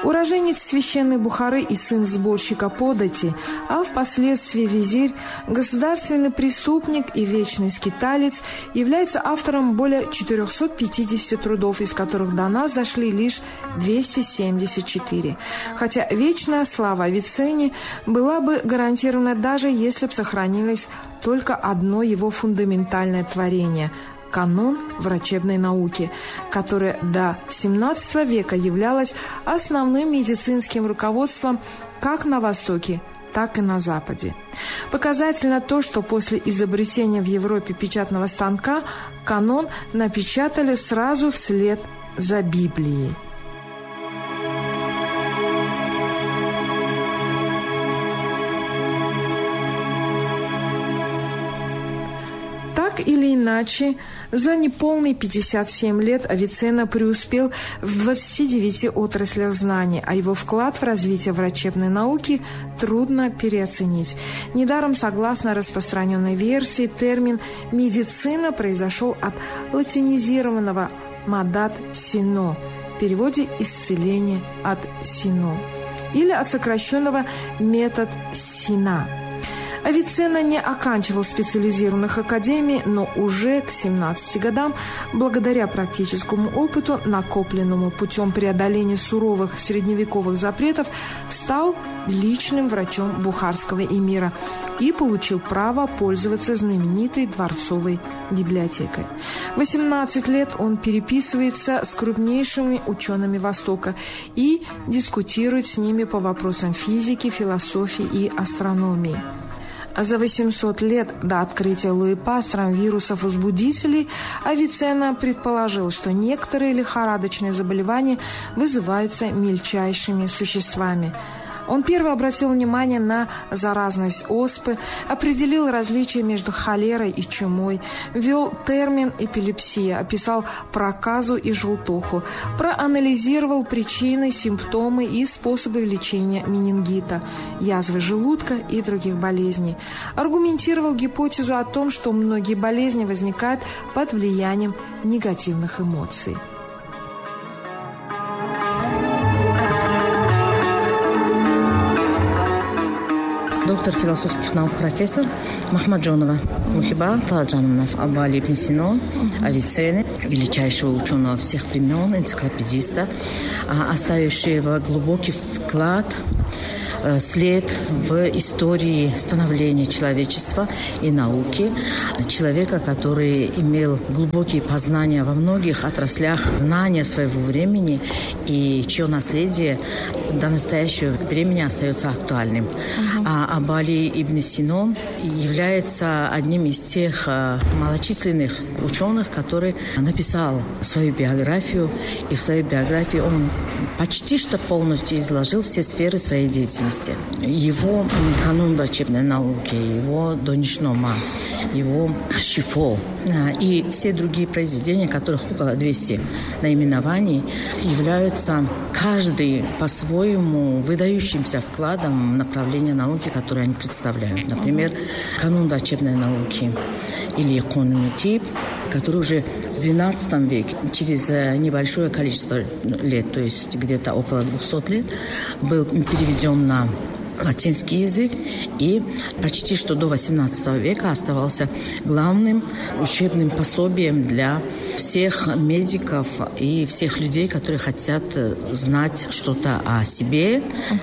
Уроженец священной Бухары и сын сборщика подати, а впоследствии визирь, государственный преступник и вечный скиталец, является автором более 450 трудов, из которых до нас дошли лишь 274. Хотя вечная слава Авиценне была бы гарантирована, даже если бы сохранилось только одно его фундаментальное творение – канон врачебной науки, которое до XVII века являлось основным медицинским руководством как на Востоке, так и на Западе. Показательно то, что после изобретения в Европе печатного станка канон напечатали сразу вслед за Библией. Так или иначе, за неполные 57 лет Авиценна преуспел в 29 отраслях знаний, а его вклад в развитие врачебной науки трудно переоценить. Недаром, согласно распространенной версии, термин «медицина» произошел от латинизированного «мадат сино», в переводе «исцеление от сино», или от сокращенного «метод сина». Авиценна не оканчивал специализированных академий, но уже к 17 годам, благодаря практическому опыту, накопленному путем преодоления суровых средневековых запретов, стал личным врачом бухарского эмира и получил право пользоваться знаменитой дворцовой библиотекой. В 18 лет он переписывается с крупнейшими учеными Востока и дискутирует с ними по вопросам физики, философии и астрономии. За 800 лет до открытия Луи Пастером вирусов-возбудителей Авиценна предположил, что некоторые лихорадочные заболевания вызываются мельчайшими существами. Он первый обратил внимание на заразность оспы, определил различия между холерой и чумой, ввел термин эпилепсия, описал проказу и желтуху, проанализировал причины, симптомы и способы лечения менингита, язвы желудка и других болезней. Аргументировал гипотезу о том, что многие болезни возникают под влиянием негативных эмоций. Доктор философских наук, профессор Махмаджонова Мухиба Таладжановна об Али ибн Сино, Авиценне, величайшего ученого всех времен, энциклопедиста, оставившего глубокий вклад, след в истории становления человечества и науки, человека, который имел глубокие познания во многих отраслях знания своего времени и чье наследие до настоящего времени остается актуальным. А Али ибн Сино является одним из тех малочисленных ученых, который написал свою биографию, и в своей биографии он почти что полностью изложил все сферы своей деятельности. Его канон врачебной науки, его Донишнома, его Шифо и все другие произведения, которых около 200 наименований, являются каждый по-своему выдающимся вкладом в направление науки, которое они представляют. Например, канон врачебной науки или эконометип, который уже в XII веке, через небольшое количество лет, то есть где-то около 200 лет, был переведен на латинский язык и почти что до XVIII века оставался главным учебным пособием для всех медиков и всех людей, которые хотят знать что-то о себе,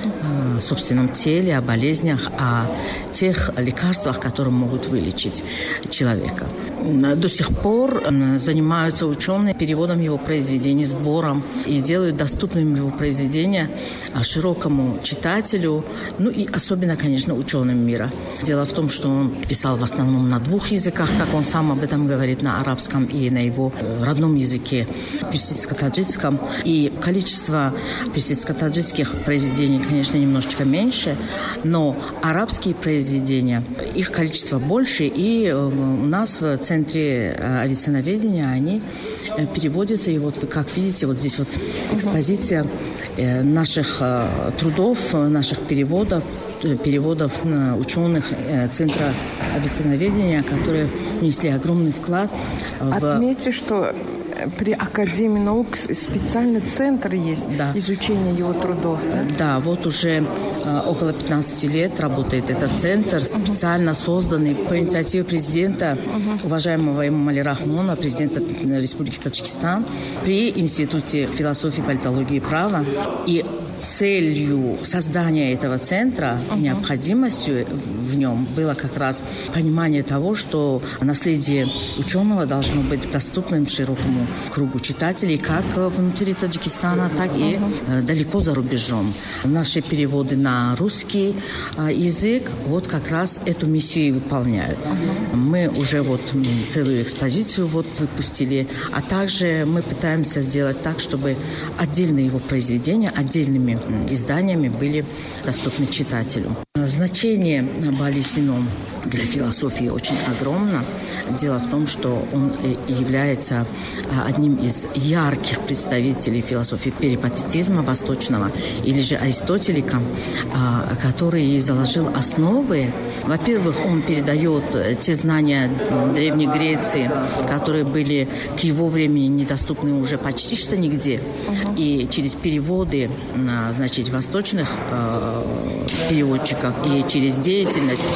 о собственном теле, о болезнях, о тех лекарствах, которые могут вылечить человека. До сих пор занимаются ученые переводом его произведений, сбором и делают доступным его произведения широкому читателю, ну и особенно, конечно, ученым мира. Дело в том, что он писал в основном на двух языках, как он сам об этом говорит, на арабском и на его родном языке, персидско-таджикском. И количество персидско-таджикских произведений, конечно, немножечко меньше, но арабские произведения, их количество больше, и у нас в Центре авиценноведения они переводятся. И вот вы как видите, вот здесь вот экспозиция наших трудов, наших переводов ученых Центра авиценноведения, которые внесли огромный вклад в... Отметьте, что при Академии наук специальный центр есть изучения его трудов. Да, вот уже около 15 лет работает этот центр, специально созданный по инициативе президента, уважаемого Эмомали Рахмона, президента Республики Таджикистан, при Институте философии, политологии и права. И целью создания этого центра, необходимостью в нем было как раз понимание того, что наследие ученого должно быть доступным широкому кругу читателей как внутри Таджикистана, так и далеко за рубежом. Наши переводы на русский язык вот как раз эту миссию и выполняют. Мы уже вот целую экспозицию вот выпустили, а также мы пытаемся сделать так, чтобы отдельные его произведения, отдельными изданиями были доступны читателю. Значение Аба Али Сино для философии очень огромно. Дело в том, что он является одним из ярких представителей философии перипатетизма восточного, или же аристотелика, который заложил основы. Во-первых, он передает те знания Древней Греции, которые были к его времени недоступны уже почти что нигде. И через переводы, значит, восточных переводчиков и через деятельность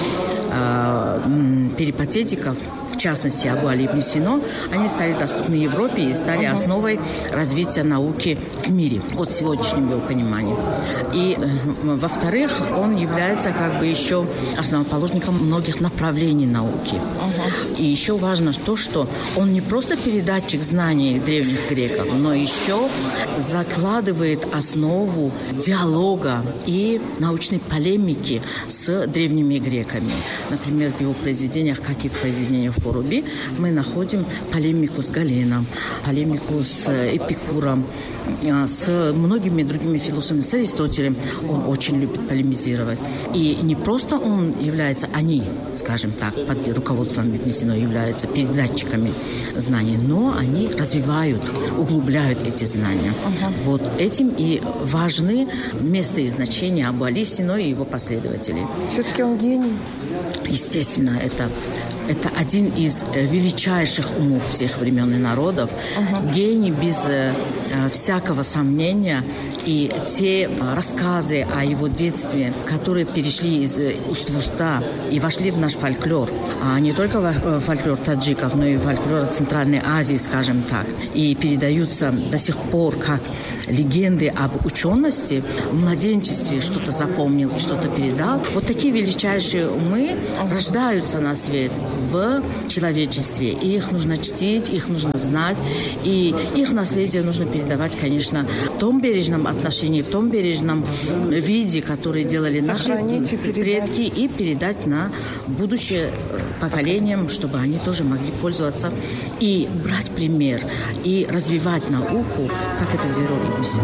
перипатетиков, в частности, Абу Али ибн Сино, они стали доступны Европе и стали основой развития науки в мире от сегодняшнего его понимания. И, во-вторых, он является как бы еще основоположником многих направлений науки. И еще важно то, что он не просто передатчик знаний древних греков, но еще закладывает основу диалога и научной полемики с древними греками. Например, в его произведениях, как и в произведениях Фараби, мы находим полемику с Галеном, полемику с Эпикуром, с многими другими философами, с Аристотелем. Он очень любит полемизировать. И не просто он является, они, скажем так, под руководством Ибн Сино являются передатчиками знаний, но они развивают, углубляют эти знания. Вот этим и важны место и значение Абу Али Сино и его последователей. Все-таки он гений? Естественно, это один из величайших умов всех времен и народов. Гений без всякого сомнения. И те рассказы о его детстве, которые перешли из уст в уста и вошли в наш фольклор, а не только фольклор таджиков, но и фольклор Центральной Азии, скажем так, и передаются до сих пор как легенды об учености, в младенчестве что-то запомнил и что-то передал. Вот такие величайшие умы рождаются на свет в человечестве. И их нужно чтить, их нужно знать. И их наследие нужно передавать, конечно, в том бережном отношении, в том бережном виде, который делали наши предки, и передать на будущее поколениям, чтобы они тоже могли пользоваться и брать пример, и развивать науку, как это делал Ибн Сино.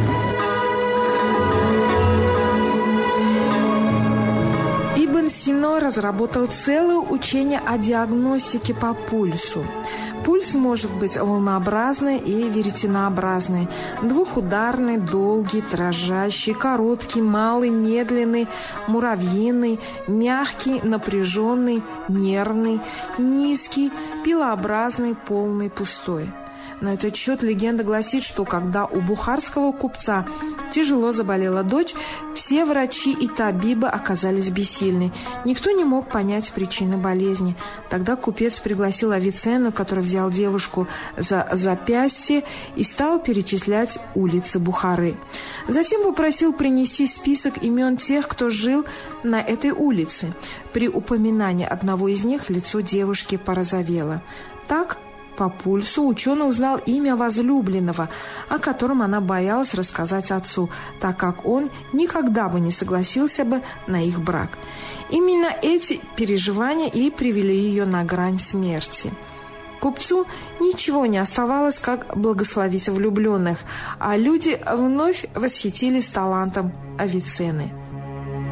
Ибн Сино разработал целое учение о диагностике по пульсу. Пульс может быть волнообразный и веретенообразный, двухударный, долгий, дрожащий, короткий, малый, медленный, муравьиный, мягкий, напряженный, нервный, низкий, пилообразный, полный, пустой. На этот счет легенда гласит, что когда у бухарского купца тяжело заболела дочь, все врачи и табибы оказались бессильны. Никто не мог понять причины болезни. Тогда купец пригласил Авиценну, который взял девушку за запястье и стал перечислять улицы Бухары. Затем попросил принести список имен тех, кто жил на этой улице. При упоминании одного из них лицо девушки порозовело. Так, по пульсу ученый узнал имя возлюбленного, о котором она боялась рассказать отцу, так как он никогда бы не согласился бы на их брак. Именно эти переживания и привели ее на грань смерти. Купцу ничего не оставалось, как благословить влюбленных, а люди вновь восхитились талантом Авиценны.